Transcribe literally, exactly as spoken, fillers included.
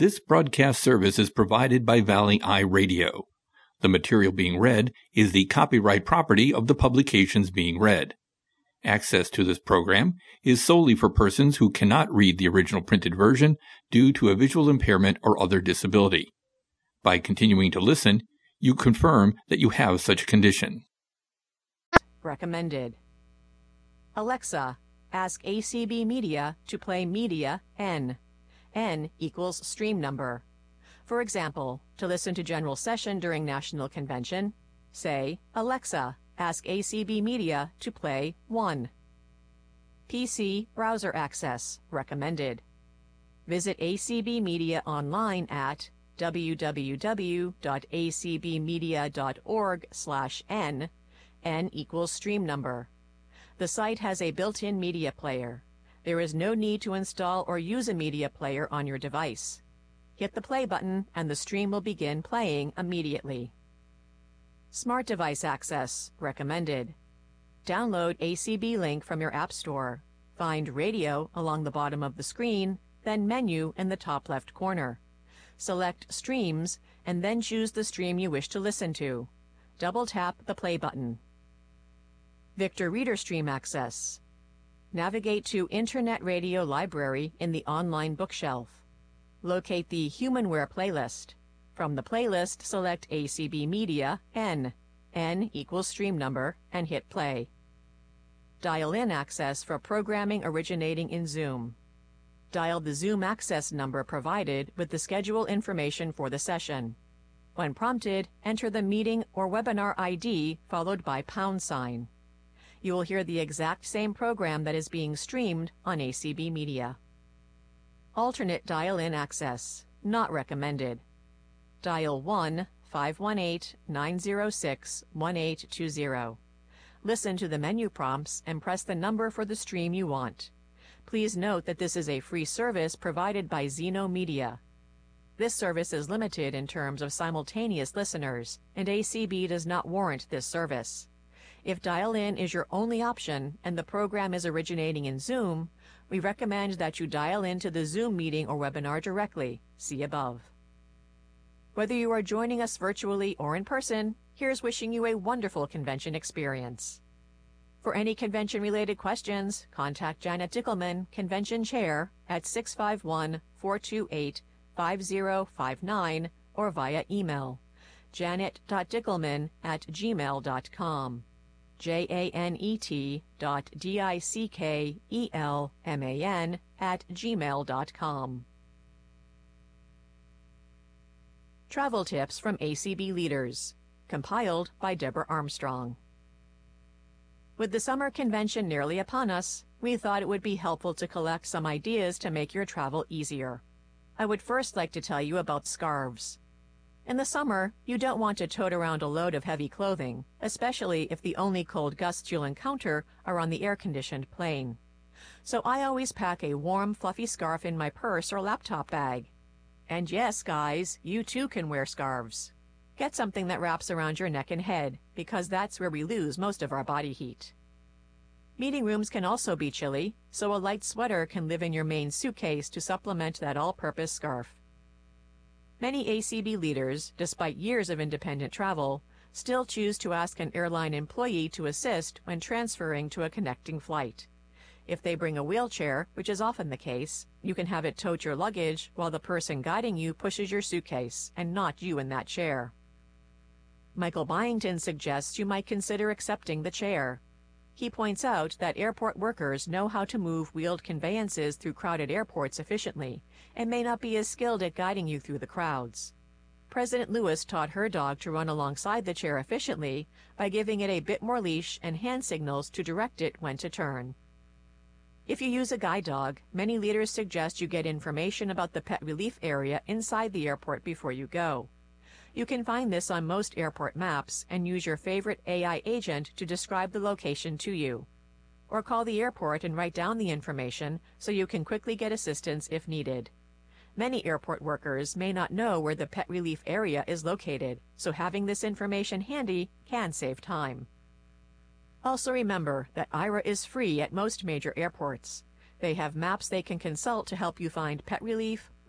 This broadcast service is provided by Valley Eye Radio. The material being read is the copyright property of the publications being read. Access to this program is solely for persons who cannot read the original printed version due to a visual impairment or other disability. By continuing to listen, you confirm that you have such a condition. Recommended. Alexa, ask A C B Media to play Media N. N equals stream number. For example, to listen to General Session during National Convention, say, Alexa, ask A C B Media to play one. P C browser access recommended. Visit A C B Media online at w w w dot a c b media dot org slash n. N equals stream number. The site has a built-in media player. There is no need to install or use a media player on your device. Hit the play button and the stream will begin playing immediately. Smart device access recommended. Download A C B Link from your App Store. Find Radio along the bottom of the screen, then Menu in the top left corner. Select Streams and then choose the stream you wish to listen to. Double tap the play button. Victor Reader Stream access. Navigate to Internet Radio Library in the online bookshelf. Locate the Humanware playlist. From the playlist, select A C B Media N. N equals stream number and hit play. Dial-in access for programming originating in Zoom. Dial the Zoom access number provided with the schedule information for the session. When prompted, enter the meeting or webinar I D followed by pound sign. You will hear the exact same program that is being streamed on A C B Media. Alternate dial-in access, not recommended. Dial one five one eight nine zero six one eight two zero. Listen to the menu prompts and press the number for the stream you want. Please note that this is a free service provided by Zeno Media. This service is limited in terms of simultaneous listeners, and A C B does not warrant this service. If dial-in is your only option and the program is originating in Zoom, we recommend that you dial into the Zoom meeting or webinar directly. See above. Whether you are joining us virtually or in person, here's wishing you a wonderful convention experience. For any convention-related questions, contact Janet Dickelman, Convention Chair, at six five one, four two eight, five zero five nine or via email, janet dot dickelman at gmail dot com. J A N E T dot D I C K E L M A N at gmail dot com. Travel Tips from A C B Leaders, compiled by Deborah Armstrong. With the summer convention nearly upon us, we thought it would be helpful to collect some ideas to make your travel easier. I would first like to tell you about scarves. In the summer, you don't want to tote around a load of heavy clothing, especially if the only cold gusts you'll encounter are on the air-conditioned plane. So I always pack a warm, fluffy scarf in my purse or laptop bag. And yes, guys, you too can wear scarves. Get something that wraps around your neck and head, because that's where we lose most of our body heat. Meeting rooms can also be chilly, so a light sweater can live in your main suitcase to supplement that all-purpose scarf. Many A C B leaders, despite years of independent travel, still choose to ask an airline employee to assist when transferring to a connecting flight. If they bring a wheelchair, which is often the case, you can have it tote your luggage while the person guiding you pushes your suitcase, and not you in that chair. Michael Byington suggests you might consider accepting the chair. He points out that airport workers know how to move wheeled conveyances through crowded airports efficiently, and may not be as skilled at guiding you through the crowds. President Lewis taught her dog to run alongside the chair efficiently by giving it a bit more leash and hand signals to direct it when to turn. If you use a guide dog, many leaders suggest you get information about the pet relief area inside the airport before you go. You can find this on most airport maps and use your favorite A I agent to describe the location to you. Or call the airport and write down the information so you can quickly get assistance if needed. Many airport workers may not know where the pet relief area is located, so having this information handy can save time. Also remember that Aira is free at most major airports. They have maps they can consult to help you find pet relief,